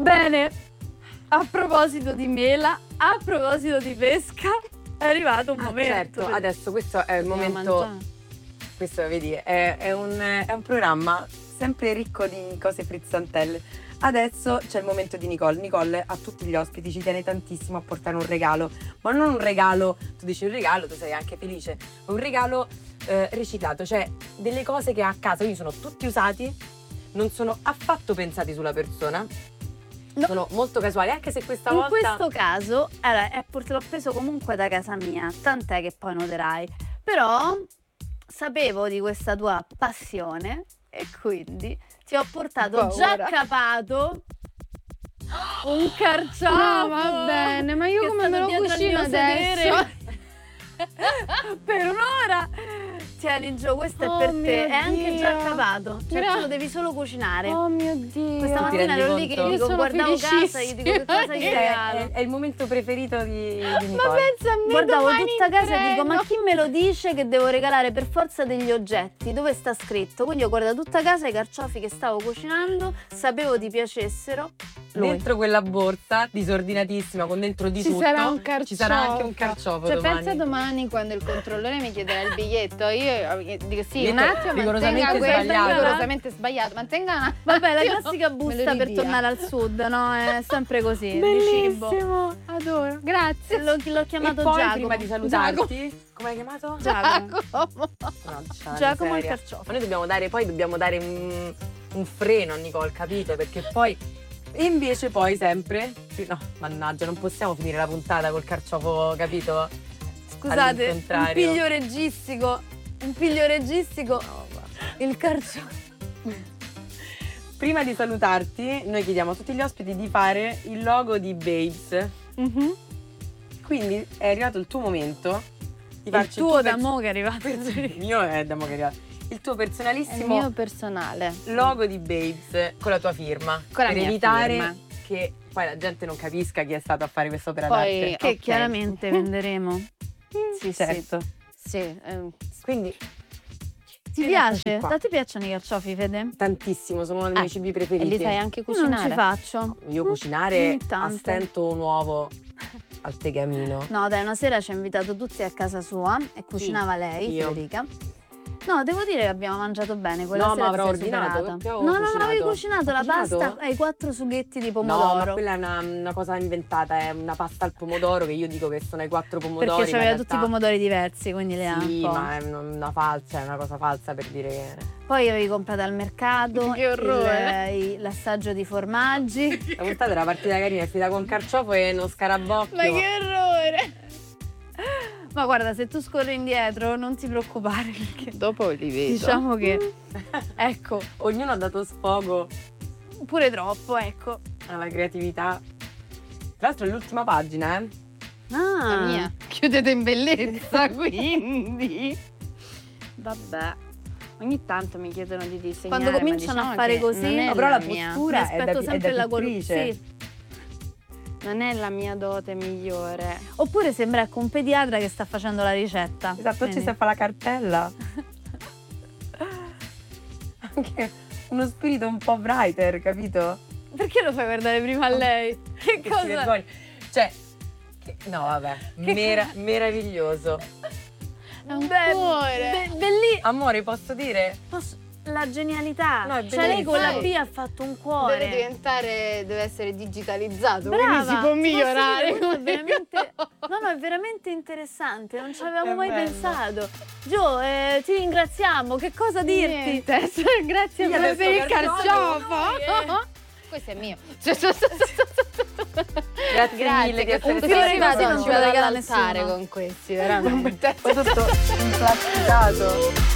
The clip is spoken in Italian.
Bene, a proposito di mela, a proposito di pesca, è arrivato un momento. Certo, adesso questo è il momento. Questo, vedi, è un programma sempre ricco di cose frizzantelle. Adesso c'è il momento di Nicole. Nicole a tutti gli ospiti ci tiene tantissimo a portare un regalo, ma non un regalo, tu dici un regalo, tu sei anche felice, un regalo riciclato, cioè delle cose che ha a casa, quindi sono tutti usati, non sono affatto pensati sulla persona, sono molto casuali, anche se questa volta... In questo caso, l'ho preso comunque da casa mia, tant'è che poi noterai, però sapevo di questa tua passione e quindi ti ho portato già capato un carciofo. No, va bene, ma io come me lo cucino adesso? Per un'ora. Tieni Gio, questo è per te, è anche già capato, cioè tu lo devi solo cucinare. Oh mio Dio. Questa mattina ero lì che gli dico, guardavo casa e gli dico che cosa gli regalo. È il momento preferito di Nicole. Ma pensa a me, Guardavo domani tutta casa e dico, treno. ma chi me lo dice che devo regalare per forza degli oggetti? Dove sta scritto? Quindi ho guardato tutta casa i carciofi che stavo cucinando, sapevo ti piacessero. Lui. Dentro quella borsa disordinatissima con dentro di tutto sarà un carciofo. ci sarà anche un carciofo Cioè domani. pensa domani quando il controllore mi chiederà il biglietto, io dico sì, un Biglietto attimo, rigorosamente mantenga questo, sbagliato. rigorosamente sbagliato, mantenga un attimo. Vabbè, la classica Me busta lo per ridia. tornare al sud, no? È sempre così, di cibo. Bellissimo, adoro, grazie. L'ho chiamato E poi Giacomo. prima di salutarti, come hai chiamato? Giacomo. Giacomo il il carciofo. Ma noi dobbiamo dare un freno a Nicole, capito? Perché poi e invece poi sempre no, mannaggia, non possiamo finire la puntata col carciofo, capito? Scusate, un All'incontrario. piglio reggistico. Il carciofo. Prima di salutarti, noi chiediamo a tutti gli ospiti di fare il logo di Babes. Quindi è arrivato il tuo momento di Il farci tuo da mo' che è arrivato. il mio è da mo' che è arrivato. Il tuo È il personalissimo mio personale. logo di Babes con la tua firma. Con la per mia evitare firma. che poi la gente non capisca chi è stato a fare questa opera d'arte. Poi Che ok. chiaramente venderemo. Sì, Certo. Sì, Quindi Ti Eccoci piace? qua. A te piacciono i carciofi, Fede? tantissimo, sono uno dei miei cibi e preferiti. li sai anche Io non cucinare. ci faccio. Io cucinare Ogni tanto. a stento un uovo al tegamino. No, dai, una sera ci ha invitato tutti a casa sua e cucinava lei, Io. Federica. No, devo dire che abbiamo mangiato bene quella No, sera. ma avrò sei ordinato, superata. perché avevo No, non cucinato. avevi cucinato Ho la cucinato? pasta ai 4 sughetti di No, pomodoro. ma quella è una cosa inventata, è una pasta al pomodoro che io dico che sono ai 4 pomodori. Perché ma in c'aveva realtà- tutti i pomodori diversi, quindi le ha un Sì, po'. ma è una falsa, è una cosa falsa per dire che... Poi avevi comprato al mercato Che orrore. l'assaggio di formaggi. La puntata era partita carina, è finita con carciofo e uno scarabocchio. Ma che errore! Ma guarda, se tu scorri indietro non ti preoccupare perché Dopo li vedo. diciamo che ecco, Ognuno ha dato sfogo pure troppo, ecco. alla creatività. Tra l'altro è l'ultima pagina, La Ah, mia. Chiudete in bellezza, quindi. Vabbè. Ogni tanto mi chiedono di disegnare. quando ma cominciano diciamo a fare che così, non è Ma però la mia. mi postura è aspetto da sempre la pittrice. Sì. Non è la mia dote migliore. Oppure sembra ecco un pediatra che sta facendo la ricetta. Esatto, Quindi- ci sta a fare la cartella. Anche uno spirito un po' writer, capito? Perché lo fai guardare prima a lei? Che Che si cosa? vergogna. Cioè, no vabbè, meraviglioso. È un cuore. Amore, posso dire? La genialità. No, è cioè lei con la bellissimo. B ha fatto un cuore. Deve essere digitalizzato, Brava. quindi si può migliorare. Posso dire, questo è veramente, no, è veramente interessante, non ci avevamo È mai bello. pensato. Gio, ti ringraziamo, che cosa dirti? Niente, grazie Io per adesso il carciofo. carciofo. Questo è mio. Grazie mille di essere comunque Sì, sono arrivati, arrivata, non non ce ci lo vado regala all'altare nessuno. con questi, veramente. Poi tutto implasticato.